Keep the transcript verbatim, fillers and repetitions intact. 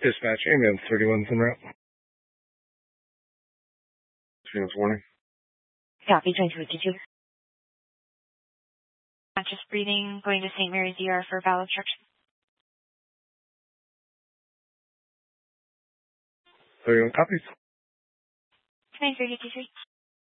Dispatch, ambulance thirty-one's en route. Phoenix warning. Copy, twenty-two fifty-two. Conscious breathing, going to Saint Mary's E R for bowel obstruction. thirty-one copies. twenty-three fifty-three.